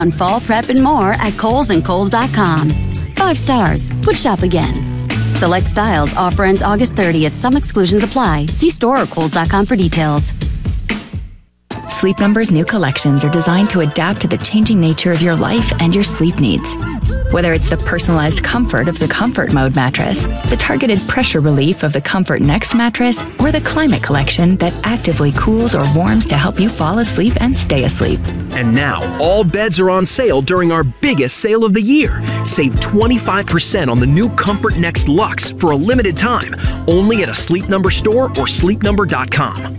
On fall prep and more at Kohl's and Kohl's.com. 5 stars. Would shop again. Select styles. Offer ends August 30th. Some exclusions apply. See store or Kohl's.com for details. Sleep Number's new collections are designed to adapt to the changing nature of your life and your sleep needs. Whether it's the personalized comfort of the Comfort Mode mattress, the targeted pressure relief of the Comfort Next mattress, or the Climate Collection that actively cools or warms to help you fall asleep and stay asleep. And now, all beds are on sale during our biggest sale of the year. Save 25% on the new Comfort Next Luxe for a limited time, only at a Sleep Number store or sleepnumber.com.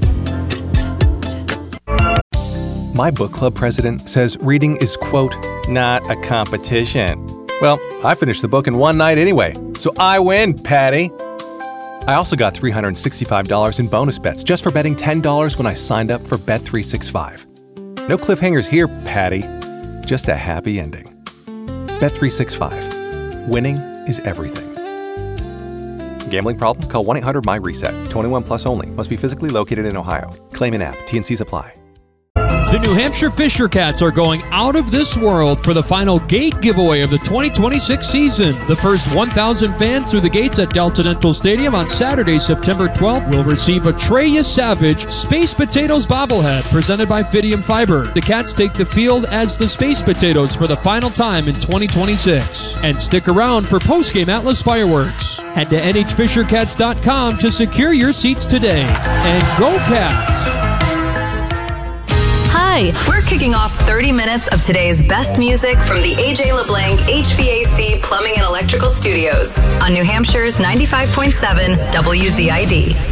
My book club president says reading is, quote, not a competition. Well, I finished the book in one night anyway, so I win, Patty. I also got $365 in bonus bets just for betting $10 when I signed up for Bet365. No cliffhangers here, Patty. Just a happy ending. Bet365. Winning is everything. Gambling problem? Call 1-800-MY-RESET. 21 plus only. Must be physically located in Ohio. Claim in app. T&Cs apply. The New Hampshire Fisher Cats are going out of this world for the final gate giveaway of the 2026 season. The first 1,000 fans through the gates at Delta Dental Stadium on Saturday, September 12th will receive a Treya Savage Space Potatoes bobblehead presented by Fidium Fiber. The Cats take the field as the Space Potatoes for the final time in 2026. And stick around for post-game Atlas fireworks. Head to nhfishercats.com to secure your seats today. And go Cats! Hi, we're kicking off 30 minutes of today's best music from the AJ LeBlanc HVAC Plumbing and Electrical Studios on New Hampshire's 95.7 WZID.